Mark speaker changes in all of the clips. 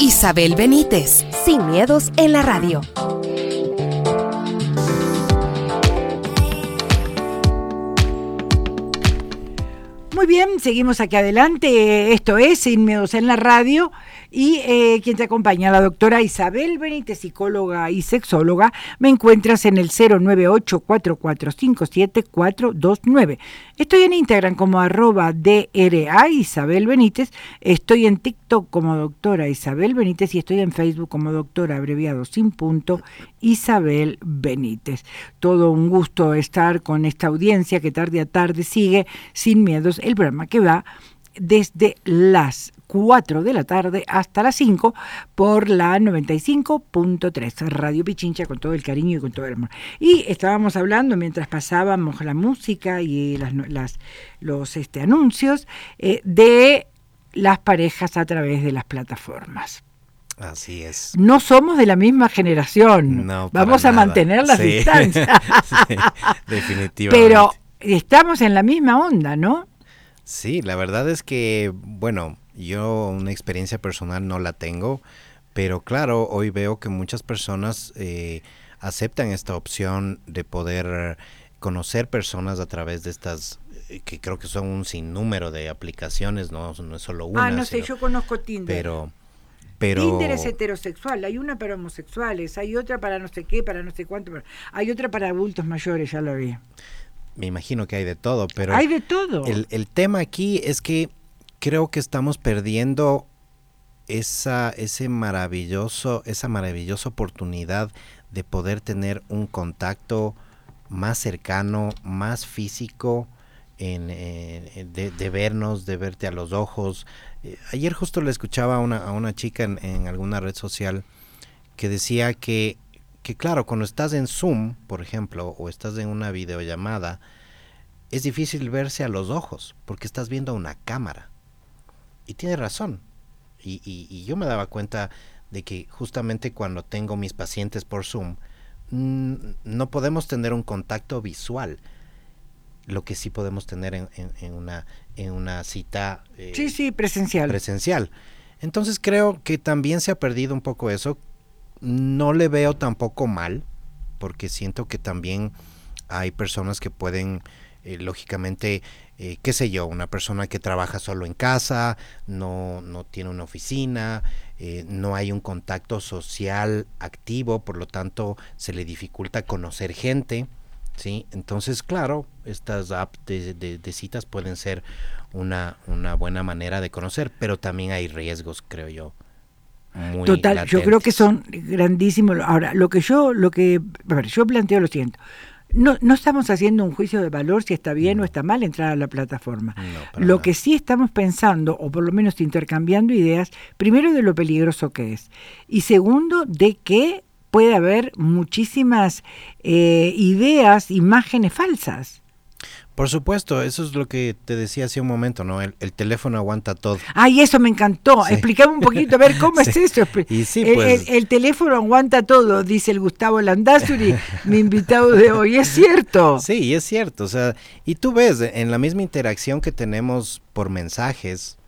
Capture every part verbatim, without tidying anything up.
Speaker 1: Isabel Benítez, Sin Miedos en la Radio.
Speaker 2: Muy bien, seguimos aquí adelante. Esto es Sin Miedos en la Radio. Y eh, quien te acompaña, la doctora Isabel Benítez, psicóloga y sexóloga. Me encuentras en el cero nueve ocho, cuatro cuatro cinco siete, cuatro dos nueve. Estoy en Instagram como arroba D R A Isabel Benítez. Estoy en TikTok como doctora Isabel Benítez y estoy en Facebook como doctora abreviado sin punto Isabel Benítez. Todo un gusto estar con esta audiencia que tarde a tarde sigue Sin Miedos, el programa que va desde las cuatro de la tarde hasta las cinco por la noventa y cinco punto tres, Radio Pichincha, con todo el cariño y con todo el amor. Y estábamos hablando mientras pasábamos la música y las, las, los este, anuncios eh, de las parejas a través de las plataformas.
Speaker 3: Así es.
Speaker 2: No somos de la misma generación.
Speaker 3: No,
Speaker 2: vamos a
Speaker 3: nada.
Speaker 2: mantener las
Speaker 3: sí.
Speaker 2: distancias.
Speaker 3: Sí, definitivamente.
Speaker 2: Pero estamos en la misma onda, ¿no?
Speaker 3: Sí, la verdad es que, bueno, yo una experiencia personal no la tengo, pero claro, hoy veo que muchas personas eh, aceptan esta opción de poder conocer personas a través de estas, eh, que creo que son un sinnúmero de aplicaciones, no, no es solo una.
Speaker 2: Ah, no sé,
Speaker 3: sino,
Speaker 2: yo conozco Tinder.
Speaker 3: Pero, pero...
Speaker 2: Tinder es heterosexual, hay una para homosexuales, hay otra para no sé qué, para no sé cuánto, hay otra para adultos mayores, ya lo vi.
Speaker 3: Me imagino que hay de todo, pero...
Speaker 2: Hay de todo.
Speaker 3: El, el tema aquí es que creo que estamos perdiendo esa, ese maravilloso, esa maravillosa oportunidad de poder tener un contacto más cercano, más físico, en, eh, de, de vernos, de verte a los ojos. Eh, ayer justo le escuchaba a una, a una chica en, en alguna red social que decía que que claro, cuando estás en Zoom, por ejemplo, o estás en una videollamada, es difícil verse a los ojos, porque estás viendo una cámara. Y tiene razón. Y, y, y yo me daba cuenta de que justamente cuando tengo mis pacientes por Zoom, mmm, no podemos tener un contacto visual, lo que sí podemos tener en, en, en, una, en una cita
Speaker 2: eh, sí, sí, presencial.
Speaker 3: presencial. Entonces creo que también se ha perdido un poco eso. No le veo tampoco mal, porque siento que también hay personas que pueden, eh, lógicamente, eh, qué sé yo, una persona que trabaja solo en casa, no, no tiene una oficina, eh, no hay un contacto social activo, por lo tanto se le dificulta conocer gente, ¿sí? Entonces, claro, estas apps de, de, de citas pueden ser una, una buena manera de conocer, pero también hay riesgos, creo yo. Muy
Speaker 2: Total,
Speaker 3: latentes.
Speaker 2: Yo creo que son grandísimos. Ahora, lo que yo, lo que, a ver, yo planteo lo siguiente. No, no estamos haciendo un juicio de valor si está bien no. o está mal entrar a la plataforma.
Speaker 3: No,
Speaker 2: lo nada. que sí estamos pensando, o por lo menos intercambiando ideas, primero de lo peligroso que es, y segundo de que puede haber muchísimas eh, ideas, imágenes falsas.
Speaker 3: Por supuesto, eso es lo que te decía hace un momento, ¿no? El, el teléfono aguanta todo.
Speaker 2: Ay, eso me encantó. Sí. Explícame un poquito, a ver, ¿cómo sí. es eso?
Speaker 3: Y sí,
Speaker 2: el,
Speaker 3: pues...
Speaker 2: el, el teléfono aguanta todo, dice el Gustavo Landazuri, mi invitado de hoy. Es cierto.
Speaker 3: Sí, es cierto. O sea, y tú ves, en la misma interacción que tenemos por mensajes,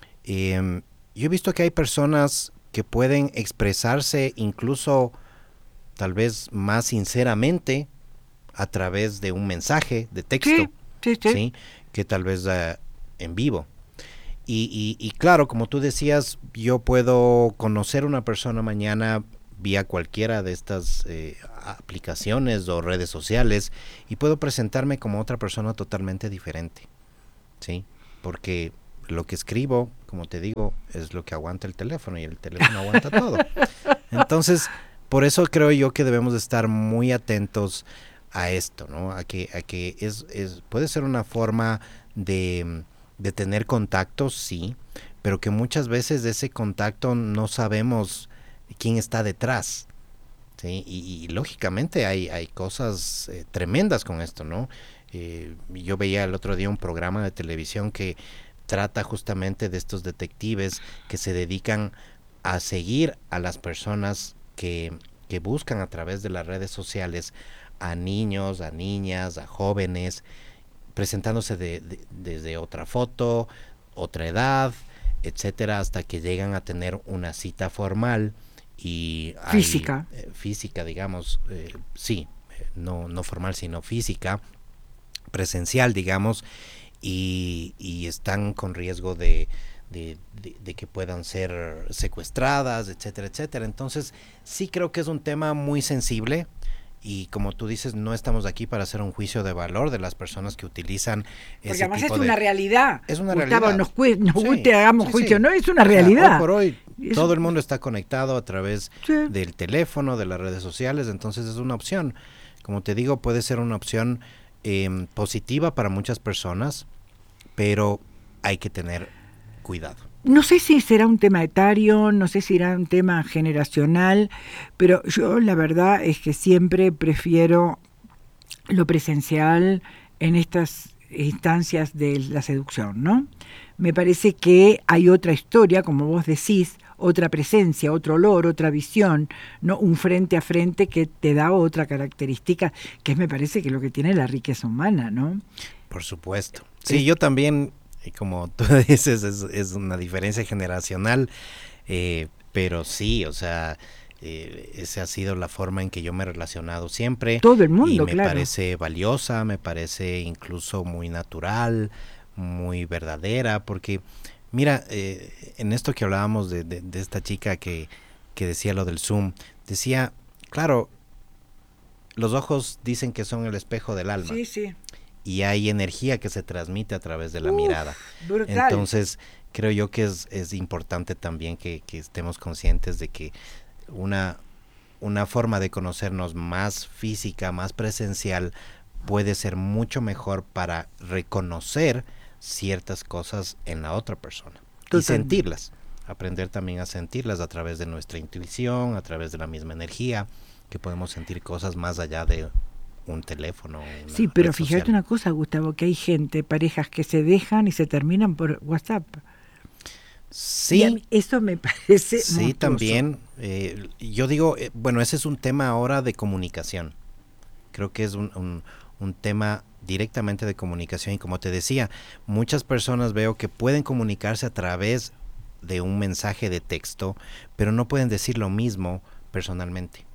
Speaker 3: eh, yo he visto que hay personas que pueden expresarse incluso tal vez más sinceramente a través de un mensaje de texto.
Speaker 2: Sí. Sí, sí.
Speaker 3: ¿sí? Que tal vez uh, en vivo. Y, y, y claro, como tú decías, yo puedo conocer una persona mañana vía cualquiera de estas eh, aplicaciones o redes sociales y puedo presentarme como otra persona totalmente diferente, ¿sí? Porque lo que escribo, como te digo, es lo que aguanta el teléfono y el teléfono aguanta todo. Entonces, por eso creo yo que debemos estar muy atentos a esto, ¿no? A que, a que es, es, puede ser una forma de, de tener contacto, sí, pero que muchas veces de ese contacto no sabemos quién está detrás, ¿sí? Y, y lógicamente hay, hay cosas eh, tremendas con esto, ¿no? Eh, yo veía el otro día un programa de televisión que trata justamente de estos detectives que se dedican a seguir a las personas que, que buscan a través de las redes sociales a niños, a niñas, a jóvenes, presentándose de, de, desde otra foto, otra edad, etcétera, hasta que llegan a tener una cita formal y
Speaker 2: física,
Speaker 3: hay, eh, física, digamos, eh, sí, no, no formal, sino física, presencial, digamos, y, y están con riesgo de, de, de, de que puedan ser secuestradas, etcétera, etcétera. Entonces, sí creo que es un tema muy sensible. Y como tú dices, no estamos aquí para hacer un juicio de valor de las personas que utilizan
Speaker 2: porque
Speaker 3: ese
Speaker 2: además
Speaker 3: tipo
Speaker 2: es
Speaker 3: de...
Speaker 2: una realidad.
Speaker 3: Es una
Speaker 2: Gustavo,
Speaker 3: realidad.
Speaker 2: nos, nos
Speaker 3: sí,
Speaker 2: guste, hagamos
Speaker 3: sí,
Speaker 2: juicio,
Speaker 3: sí.
Speaker 2: no, es una
Speaker 3: O sea,
Speaker 2: realidad.
Speaker 3: hoy por hoy
Speaker 2: es...
Speaker 3: todo el mundo está conectado a través
Speaker 2: sí.
Speaker 3: del teléfono, de las redes sociales, entonces es una opción. Como te digo, puede ser una opción eh, positiva para muchas personas, pero hay que tener cuidado.
Speaker 2: No sé si será un tema etario, no sé si será un tema generacional, pero yo la verdad es que siempre prefiero lo presencial en estas instancias de la seducción, ¿no? Me parece que hay otra historia, como vos decís, otra presencia, otro olor, otra visión, ¿no? Un frente a frente que te da otra característica, que es, me parece que lo que tiene la riqueza humana, ¿no?
Speaker 3: Por supuesto. Sí, es... yo también... Y como tú dices, es, es una diferencia generacional, eh, pero sí, o sea, eh, esa ha sido la forma en que yo me he relacionado siempre.
Speaker 2: Todo el mundo,
Speaker 3: y me
Speaker 2: claro.
Speaker 3: parece valiosa, me parece incluso muy natural, muy verdadera, porque mira, eh, en esto que hablábamos de, de, de esta chica que, que decía lo del Zoom, decía, claro, los ojos dicen que son el espejo del alma.
Speaker 2: Sí, sí.
Speaker 3: Y hay energía que se transmite a través de la
Speaker 2: Uf,
Speaker 3: mirada.
Speaker 2: Brutal.
Speaker 3: Entonces, creo yo que es, es importante también que, que estemos conscientes de que una, una forma de conocernos más física, más presencial, puede ser mucho mejor para reconocer ciertas cosas en la otra persona. Total. Y sentirlas. Aprender también a sentirlas a través de nuestra intuición, a través de la misma energía, que podemos sentir cosas más allá de un teléfono.
Speaker 2: Sí, pero fíjate social. Una cosa, Gustavo, que hay gente, parejas que se dejan y se terminan por WhatsApp.
Speaker 3: Sí.
Speaker 2: Y eso me parece
Speaker 3: Sí,
Speaker 2: monstruoso.
Speaker 3: También. Eh, yo digo, eh, bueno, ese es un tema ahora de comunicación. Creo que es un, un, un tema directamente de comunicación y como te decía, muchas personas veo que pueden comunicarse a través de un mensaje de texto, pero no pueden decir lo mismo personalmente.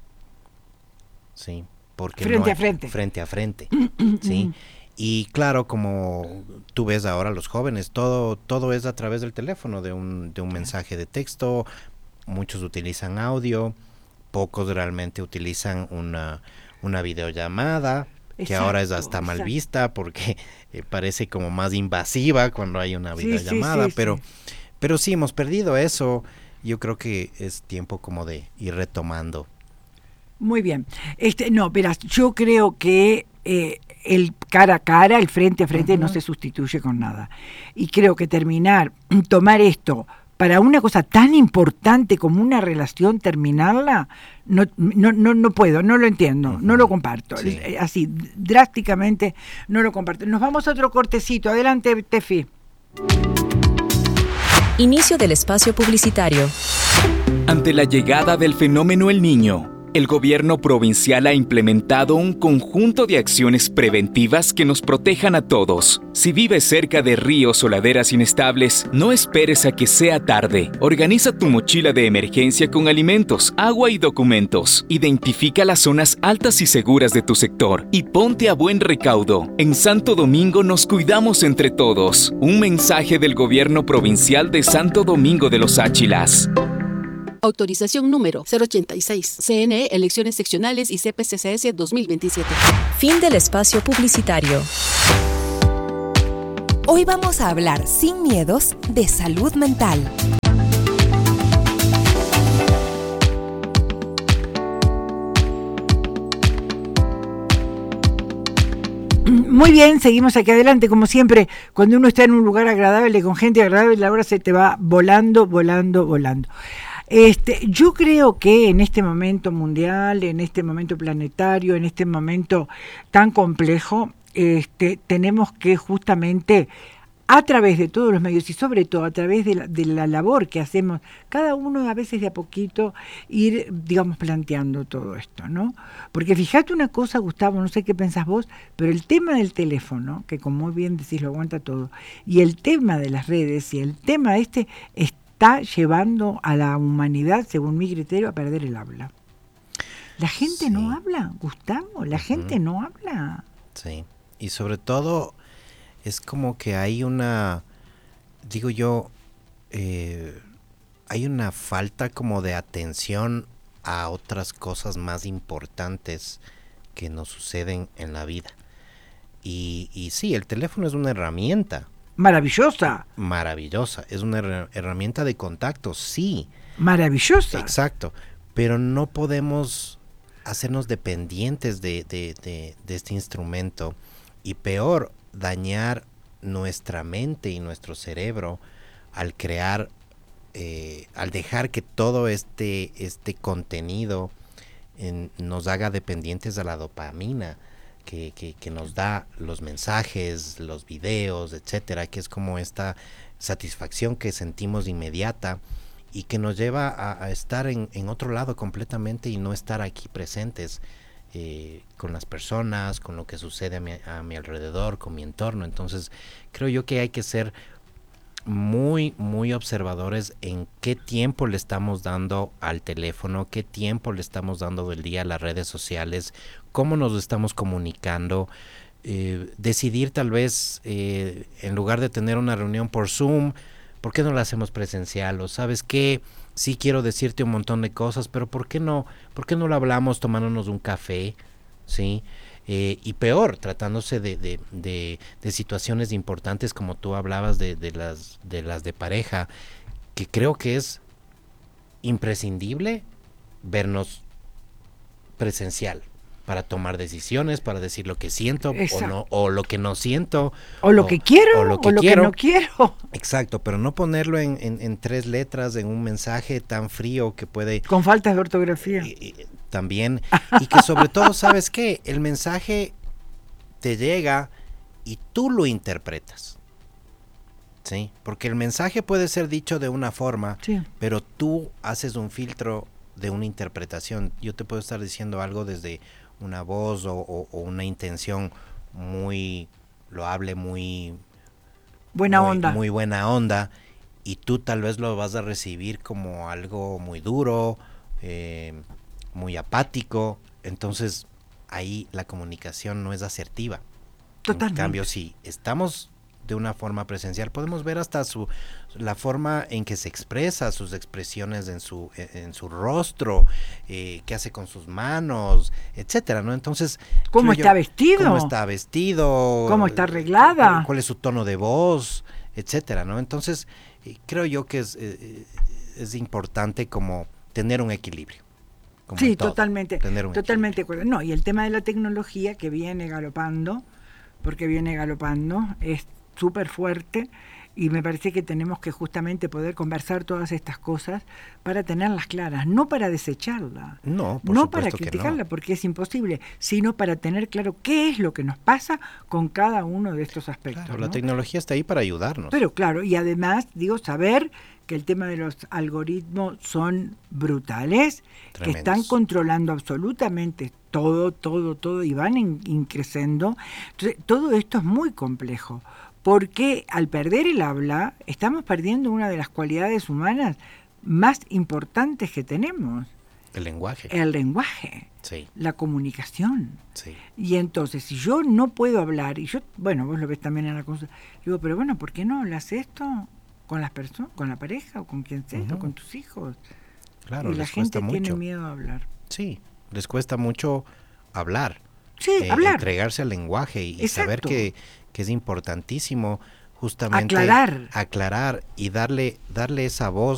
Speaker 3: Sí. Porque
Speaker 2: frente
Speaker 3: no hay,
Speaker 2: a frente.
Speaker 3: Frente a frente, ¿sí? Y claro, como tú ves ahora los jóvenes, todo todo es a través del teléfono, de un, de un mensaje de texto, muchos utilizan audio, pocos realmente utilizan una, una videollamada, exacto, que ahora es hasta mal exacto. vista porque eh, parece como más invasiva cuando hay una videollamada, sí, sí, sí, pero, sí. pero sí, hemos perdido eso, yo creo que es tiempo como de ir retomando.
Speaker 2: Muy bien. Este, no, verás, yo creo que eh, el cara a cara, el frente a frente, uh-huh. no se sustituye con nada. Y creo que terminar, tomar esto para una cosa tan importante como una relación, terminarla, no, no, no, no puedo, no lo entiendo, uh-huh. no lo comparto. Sí. Así, drásticamente, no lo comparto. Nos vamos a otro cortecito. Adelante, Tefi.
Speaker 1: Inicio del espacio publicitario.
Speaker 4: Ante la llegada del fenómeno El Niño, el gobierno provincial ha implementado un conjunto de acciones preventivas que nos protejan a todos. Si vives cerca de ríos o laderas inestables, no esperes a que sea tarde. Organiza tu mochila de emergencia con alimentos, agua y documentos. Identifica las zonas altas y seguras de tu sector y ponte a buen recaudo. En Santo Domingo nos cuidamos entre todos. Un mensaje del gobierno provincial de Santo Domingo de los Áchilas.
Speaker 5: Autorización número cero ochenta y seis. C N E, Elecciones Seccionales y C P C C S dos mil veintisiete.
Speaker 1: Fin del espacio publicitario. Hoy vamos a hablar sin miedos de salud mental.
Speaker 2: Muy bien, seguimos aquí adelante, como siempre, cuando uno está en un lugar agradable, con gente agradable, la hora se te va volando, volando, volando. Este, yo creo que en este momento mundial, en este momento planetario, en este momento tan complejo, este, tenemos que justamente a través de todos los medios y sobre todo a través de la, de la labor que hacemos, cada uno a veces de a poquito ir, digamos, planteando todo esto, ¿no? Porque fíjate una cosa, Gustavo, no sé qué pensás vos, pero el tema del teléfono, que como muy bien decís lo aguanta todo, y el tema de las redes y el tema este está llevando a la humanidad, según mi criterio, a perder el habla. La gente sí. no habla, Gustavo, la uh-huh. gente no habla.
Speaker 3: Sí, y sobre todo es como que hay una, digo yo, eh, hay una falta como de atención a otras cosas más importantes que nos suceden en la vida. Y, y sí, el teléfono es una herramienta.
Speaker 2: Maravillosa.
Speaker 3: Maravillosa, es una her- herramienta de contacto, sí.
Speaker 2: Maravillosa.
Speaker 3: Exacto, pero no podemos hacernos dependientes de, de, de, de este instrumento y peor, dañar nuestra mente y nuestro cerebro al crear, eh, al dejar que todo este, este contenido en, nos haga dependientes de la dopamina que, que, que nos da los mensajes, los videos, etcétera, que es como esta satisfacción que sentimos inmediata y que nos lleva a, a estar en, en otro lado completamente y no estar aquí presentes eh, con las personas, con lo que sucede a mi, a mi alrededor, con mi entorno. Entonces creo yo que hay que ser muy, muy observadores en qué tiempo le estamos dando al teléfono, qué tiempo le estamos dando del día a las redes sociales, cómo nos estamos comunicando. Eh, decidir tal vez, eh, en lugar de tener una reunión por Zoom, ¿por qué no la hacemos presencial? O ¿sabes qué? Sí quiero decirte un montón de cosas, pero ¿por qué no? ¿Por qué no lo hablamos tomándonos un café? ¿Sí? Eh, y peor, tratándose de, de, de, de situaciones importantes como tú hablabas de, de, las, de las de pareja, que creo que es imprescindible vernos presencial para tomar decisiones, para decir lo que siento o no, o lo que no siento.
Speaker 2: O lo o, que quiero, o lo que, o lo quiero. que no quiero.
Speaker 3: Exacto, pero no ponerlo en, en, en tres letras, en un mensaje tan frío que puede...
Speaker 2: Con faltas de ortografía.
Speaker 3: Y, y, también, y que sobre todo, ¿sabes qué? El mensaje te llega y tú lo interpretas. ¿Sí? Porque el mensaje puede ser dicho de una forma, sí. pero tú haces un filtro de una interpretación. Yo te puedo estar diciendo algo desde una voz o, o, o una intención muy loable, muy
Speaker 2: buena
Speaker 3: muy,
Speaker 2: onda,
Speaker 3: muy buena onda, y tú tal vez lo vas a recibir como algo muy duro, eh, muy apático. Entonces ahí la comunicación no es asertiva.
Speaker 2: Totalmente.
Speaker 3: En cambio, si estamos de una forma presencial, podemos ver hasta su la forma en que se expresa, sus expresiones en su en su rostro, eh, qué hace con sus manos, etcétera, ¿no? Entonces,
Speaker 2: cómo está
Speaker 3: yo,
Speaker 2: vestido,
Speaker 3: cómo está vestido,
Speaker 2: cómo está arreglada,
Speaker 3: cuál es su tono de voz, etcétera, ¿no? Entonces, eh, creo yo que es eh, es importante como tener un equilibrio. Como
Speaker 2: sí,
Speaker 3: todo,
Speaker 2: totalmente,
Speaker 3: tener un
Speaker 2: totalmente
Speaker 3: equilibrio.
Speaker 2: acuerdo. No, y el tema de la tecnología que viene galopando, porque viene galopando, es súper fuerte, y me parece que tenemos que justamente poder conversar todas estas cosas para tenerlas claras, no para desecharla,
Speaker 3: no, por
Speaker 2: no para
Speaker 3: que
Speaker 2: criticarla,
Speaker 3: no.
Speaker 2: porque es imposible, sino para tener claro qué es lo que nos pasa con cada uno de estos aspectos.
Speaker 3: Claro,
Speaker 2: ¿no?
Speaker 3: La tecnología está ahí para ayudarnos.
Speaker 2: Pero claro, y además, digo, saber que el tema de los algoritmos son brutales, Tremendos. que están controlando absolutamente todo, todo, todo, y van in, increciendo. Entonces, todo esto es muy complejo, porque al perder el habla, estamos perdiendo una de las cualidades humanas más importantes que tenemos.
Speaker 3: El lenguaje.
Speaker 2: El lenguaje.
Speaker 3: Sí.
Speaker 2: La comunicación.
Speaker 3: Sí.
Speaker 2: Y entonces, si yo no puedo hablar, y yo, bueno, vos lo ves también en la consulta, digo, pero bueno, ¿por qué no hablas esto con las personas, con la pareja, o con quien sea, uh-huh. o con tus hijos?
Speaker 3: Claro,
Speaker 2: y la
Speaker 3: les
Speaker 2: gente
Speaker 3: cuesta
Speaker 2: tiene
Speaker 3: mucho.
Speaker 2: miedo a hablar.
Speaker 3: Sí, les cuesta mucho hablar.
Speaker 2: Sí,
Speaker 3: eh,
Speaker 2: hablar.
Speaker 3: Entregarse al lenguaje y, y saber que, que es importantísimo justamente
Speaker 2: aclarar.
Speaker 3: aclarar y darle, darle esa voz